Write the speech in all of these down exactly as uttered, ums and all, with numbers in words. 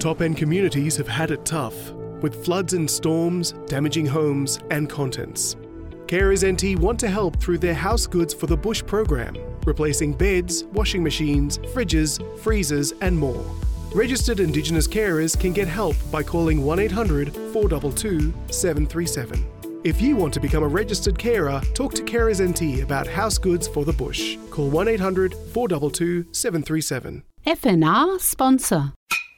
top-end communities have had it tough, with floods and storms damaging homes and contents. Carers N T want to help through their House Goods for the Bush program, replacing beds, washing machines, fridges, freezers and more. Registered Indigenous carers can get help by calling one eight hundred four two two seven three seven. If you want to become a registered carer, talk to Carers N T about House Goods for the Bush. Call one eight hundred four two two seven three seven. F N R sponsor.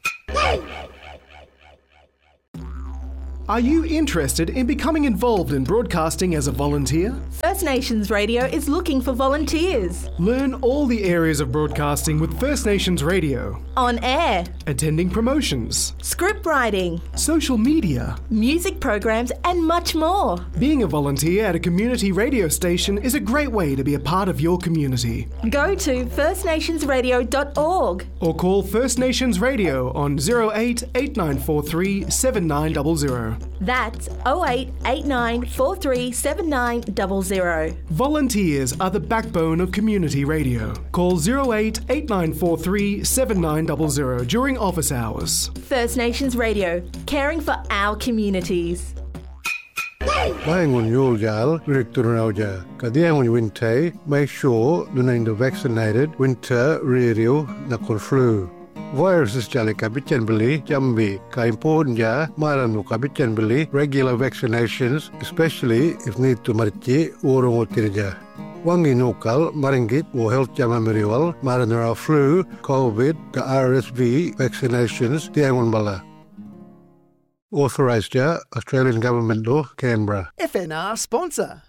Are you interested in becoming involved in broadcasting as a volunteer? First Nations Radio is looking for volunteers. Learn all the areas of broadcasting with First Nations Radio. On air. Attending promotions. Script writing. Social media. Music programs and much more. Being a volunteer at a community radio station is a great way to be a part of your community. Go to first nations radio dot org. Or call First Nations Radio on zero eight eight nine four three seven nine zero zero. That's oh eight eight nine four three seven nine zero zero. Volunteers are the backbone of community radio. Call zero eight eight nine four three seven nine zero zero during office hours. First Nations Radio, caring for our communities. Bayangun Yuljal, Director Rauja, Kadiangun Winte, make sure during the vaccinated winter radio nakon flu. Viruses jali kabitan beli, jambi, kaimpun ja, maranu kabitan beli, regular vaccinations, especially if need to marici urung utirja. Wangi nukal, maringgit, or health jama meriwal, maranara flu, COVID, ka R S V vaccinations, diangun bala. Authorised ja, Australian Government law, Canberra. F N R sponsor.